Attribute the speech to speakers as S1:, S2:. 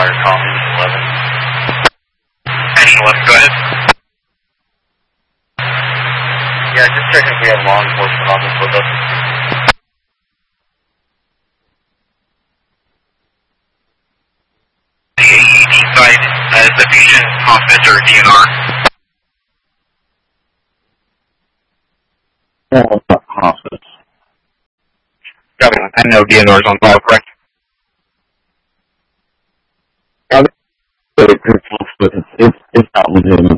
S1: fire call 11. Action 11, go ahead. Yeah, just checking if we have law enforcement on this with us. The AED site as the Fusion Hospice or DNR?
S2: Hospice.
S1: Got it. I know DNR is on file, correct?
S2: It's not legitimate.